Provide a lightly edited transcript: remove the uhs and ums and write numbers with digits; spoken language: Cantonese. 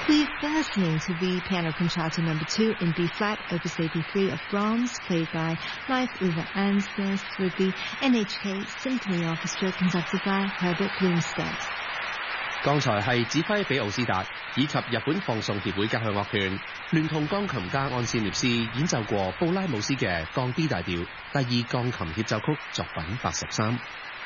We're listening to the Piano Concerto No. 2 in B-flat, Opus 83 of Brahms, played by Leif Ove Ansnes with the NHK Symphony Orchestra, conducted by Herbert Blomstedt. 剛才係指揮比奧斯達以及日本放送協會交響樂團聯同鋼琴家安斯涅斯演奏過布拉姆斯嘅降 B 大調第二鋼琴協奏曲作品83。